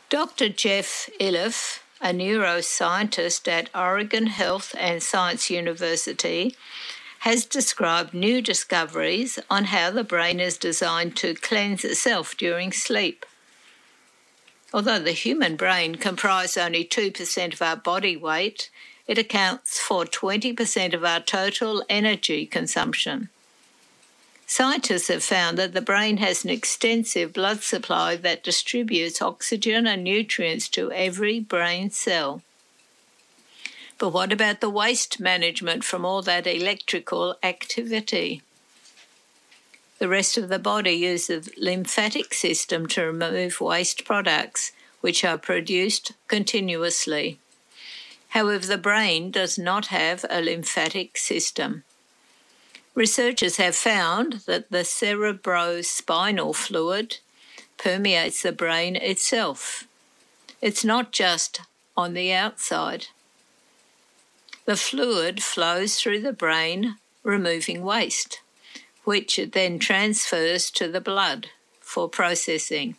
Dr. Jeff Iliff, a neuroscientist at Oregon Health and Science University, has described new discoveries on how the brain is designed to cleanse itself during sleep. Although the human brain comprises only 2% of our body weight, it accounts for 20% of our total energy consumption. Scientists have found that the brain has an extensive blood supply that distributes oxygen and nutrients to every brain cell. But what about the waste management from all that electrical activity? The rest of the body uses the lymphatic system to remove waste products, which are produced continuously. However, the brain does not have a lymphatic system. Researchers have found that the cerebrospinal fluid permeates the brain itself. It's not just on the outside. The fluid flows through the brain, removing waste, which it then transfers to the blood for processing.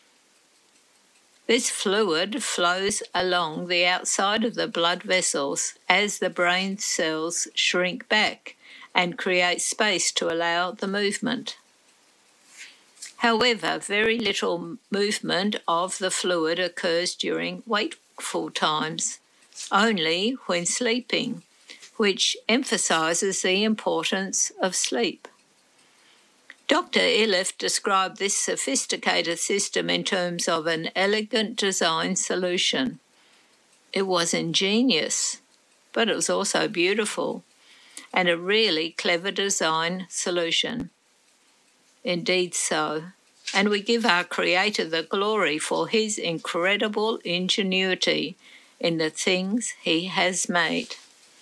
This fluid flows along the outside of the blood vessels as the brain cells shrink back and create space to allow the movement. However, very little movement of the fluid occurs during wakeful times, only when sleeping, which emphasises the importance of sleep. Dr. Iliff described this sophisticated system in terms of an elegant design solution. It was ingenious, but it was also beautiful, and a really clever design solution. Indeed so, and we give our Creator the glory for his incredible ingenuity in the things he has made.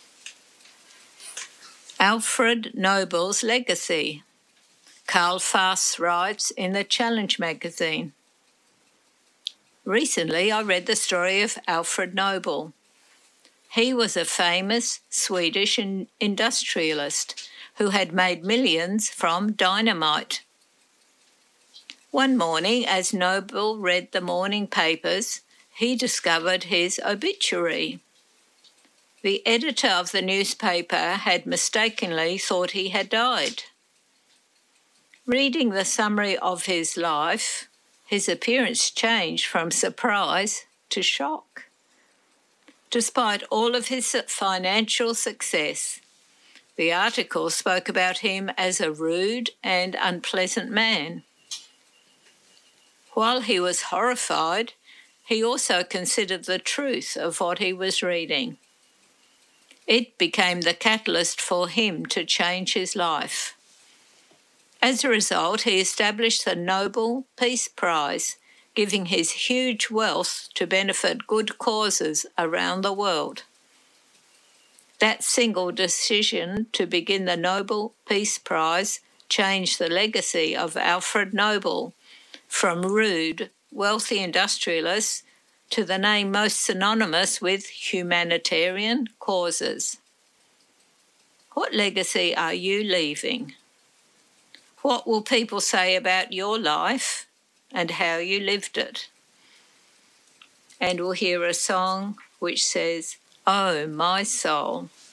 Alfred Nobel's legacy. Carl Fass writes in the Challenge magazine. Recently, I read the story of Alfred Nobel. He was a famous Swedish industrialist who had made millions from dynamite. One morning, as Nobel read the morning papers, he discovered his obituary. The editor of the newspaper had mistakenly thought he had died. Reading the summary of his life, his appearance changed from surprise to shock. Despite all of his financial success, the article spoke about him as a rude and unpleasant man. While he was horrified, he also considered the truth of what he was reading. It became the catalyst for him to change his life. As a result, he established the Nobel Peace Prize, giving his huge wealth to benefit good causes around the world. That single decision to begin the Nobel Peace Prize changed the legacy of Alfred Nobel from rude, wealthy industrialist to the name most synonymous with humanitarian causes. What legacy are you leaving? What will people say about your life and how you lived it? And we'll hear a song which says, "Oh, my soul."